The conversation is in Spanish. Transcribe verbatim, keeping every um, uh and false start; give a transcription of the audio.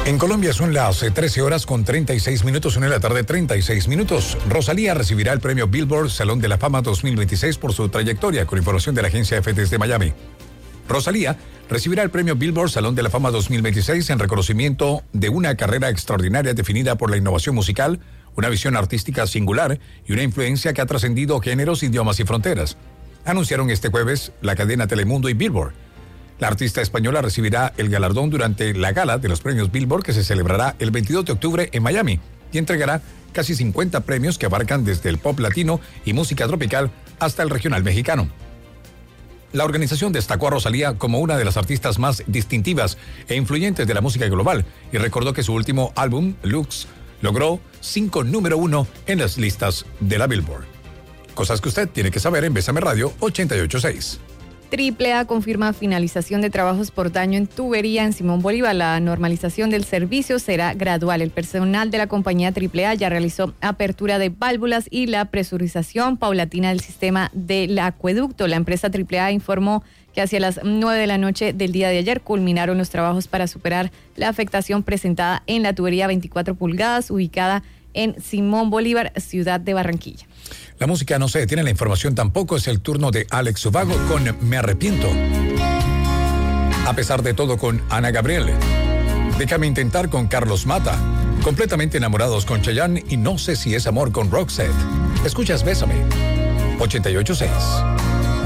En Colombia son las trece horas con treinta y seis minutos, una de la tarde, treinta y seis minutos. Rosalía recibirá el premio Billboard Salón de la Fama dos mil veintiséis por su trayectoria, con información de la agencia F desde Miami. Rosalía recibirá el premio Billboard Salón de la Fama dos mil veintiséis en reconocimiento de una carrera extraordinaria definida por la innovación musical, una visión artística singular y una influencia que ha trascendido géneros, idiomas y fronteras. Anunciaron este jueves la cadena Telemundo y Billboard. La artista española recibirá el galardón durante la gala de los premios Billboard que se celebrará el veintidós de octubre en Miami y entregará casi cincuenta premios que abarcan desde el pop latino y música tropical hasta el regional mexicano. La organización destacó a Rosalía como una de las artistas más distintivas e influyentes de la música global y recordó que su último álbum, Lux, logró cinco número uno en las listas de la Billboard. Cosas que usted tiene que saber en Bésame Radio ochenta y ocho punto seis. Triple A confirma finalización de trabajos por daño en tubería en Simón Bolívar. La normalización del servicio será gradual. El personal de la compañía Triple A ya realizó apertura de válvulas y la presurización paulatina del sistema del acueducto. La empresa Triple A informó que hacia las nueve de la noche del día de ayer culminaron los trabajos para superar la afectación presentada en la tubería veinticuatro pulgadas ubicada en Simón Bolívar, ciudad de Barranquilla. La música no se detiene, la información tampoco. Es el turno de Alex Ubago con Me Arrepiento. A pesar de todo con Ana Gabriel. Déjame intentar con Carlos Mata. Completamente enamorados con Chayanne y No sé si es amor con Roxette. Escuchas Bésame ochenta y ocho punto seis.